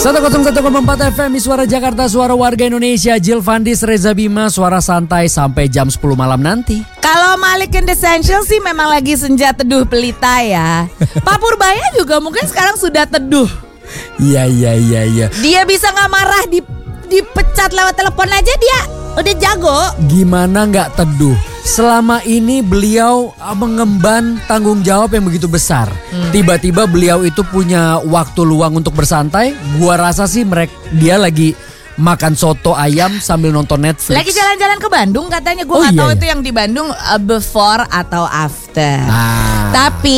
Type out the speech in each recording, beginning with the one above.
101,4 FM Suara Jakarta, suara warga Indonesia. Jill Fandis, Reza Bima, suara santai sampai jam 10 malam nanti. Kalau Malik and the Essential sih memang lagi senja teduh pelita ya. Pak Purbaya juga mungkin sekarang sudah teduh. Iya. Dia bisa gak marah dipecat lewat telepon aja, dia udah jago. Gimana gak teduh? Selama ini beliau mengemban tanggung jawab yang begitu besar. Tiba-tiba beliau itu punya waktu luang untuk bersantai. Gua rasa sih dia lagi makan soto ayam sambil nonton Netflix. Lagi jalan-jalan ke Bandung katanya. Gue gak tahu itu yang di Bandung before atau after. Tapi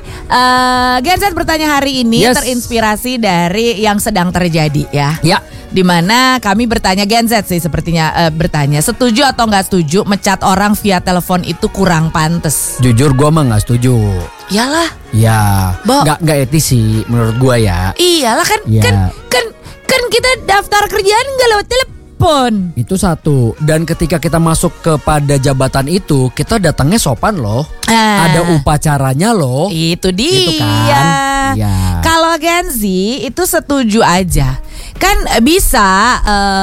Gen Z bertanya hari ini terinspirasi dari yang sedang terjadi ya. Dimana kami bertanya, Gen Z sih sepertinya bertanya, setuju atau gak setuju mencat orang via telepon itu kurang pantes? Jujur gue mah gak setuju. Iyalah. Ya gak etis sih menurut gue ya. Iyalah kan kita daftar kerjaan gak lewat telepon. Itu satu. Dan ketika kita masuk kepada jabatan itu, kita datangnya sopan loh. Ada upacaranya loh. Itu dia. Gitu kan? Ya. Kalau Gen Z itu setuju aja. Kan bisa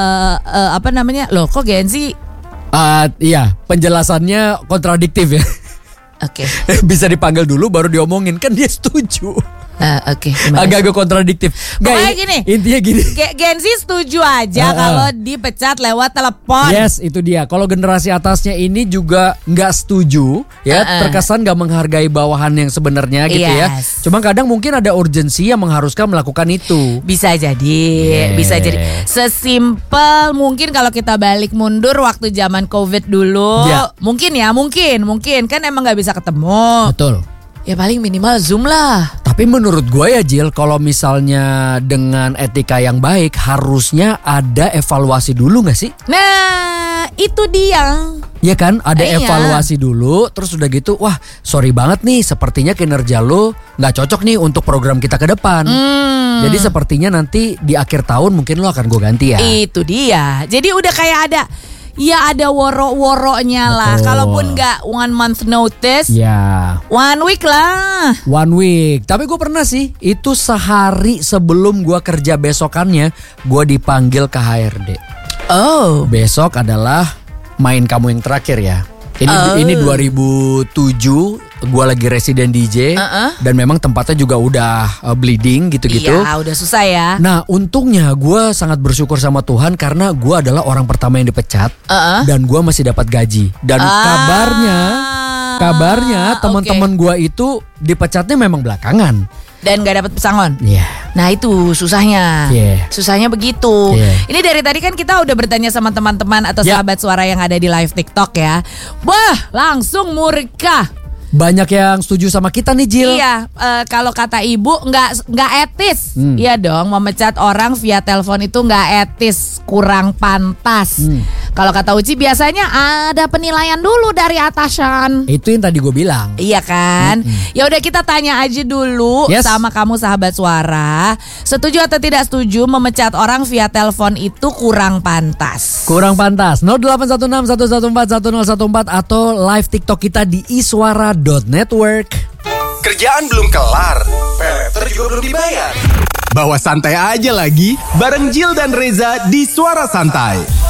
loh kok Gen Z? Iya, penjelasannya kontradiktif ya. Oke. Bisa dipanggil dulu baru diomongin, kan dia setuju. Agak-agak kontradiktif. Pokoknya gini. Intinya gini. Gen Z setuju aja kalau dipecat lewat telepon. Yes, itu dia. Kalau generasi atasnya ini juga nggak setuju, ya terkesan nggak menghargai bawahan yang sebenarnya gitu ya. Cuma kadang mungkin ada urgensi yang mengharuskan melakukan itu. Bisa jadi, bisa jadi. Sesimpel mungkin kalau kita balik mundur waktu zaman COVID dulu, mungkin kan emang nggak bisa ketemu. Betul. Ya paling minimal Zoom lah. Tapi menurut gue ya Jill, kalau misalnya dengan etika yang baik harusnya ada evaluasi dulu gak sih? Nah itu dia. Ya kan, ada evaluasi dulu. Terus udah gitu, wah sorry banget nih, sepertinya kinerja lo gak cocok nih untuk program kita ke depan. Jadi sepertinya nanti di akhir tahun mungkin lo akan gue ganti ya. Itu dia. Jadi udah kayak ada woro-woronya lah. Kalaupun gak 1 month notice, 1 week lah. 1 week. Tapi gue pernah sih, itu sehari sebelum gue kerja besokannya, gue dipanggil ke HRD. Besok adalah main kamu yang terakhir ya. Ini 2007, gue lagi residen DJ dan memang tempatnya juga udah bleeding gitu-gitu. Iya, udah susah ya. Nah, untungnya gue sangat bersyukur sama Tuhan karena gue adalah orang pertama yang dipecat dan gue masih dapat gaji. Dan kabarnya teman-teman gue itu dipecatnya memang belakangan. Dan gak dapat pesangon. Nah itu susahnya. Susahnya begitu. Ini dari tadi kan kita udah bertanya sama teman-teman atau sahabat suara yang ada di live TikTok ya. Wah, langsung murka. Banyak yang setuju sama kita nih Jill. Iya, kalau kata ibu nggak etis. Iya dong, memecat orang via telepon itu nggak etis, kurang pantas. Kalau kata Uci biasanya ada penilaian dulu dari atasan. Itu yang tadi gue bilang. Iya kan? Ya udah kita tanya aja dulu sama kamu sahabat suara. Setuju atau tidak setuju memecat orang via telepon itu kurang pantas? Kurang pantas. 0816114114 atau live TikTok kita di iswara.network. Kerjaan belum kelar, paylater juga belum dibayar. Bawa santai aja lagi bareng Jill dan Reza di Suara Santai.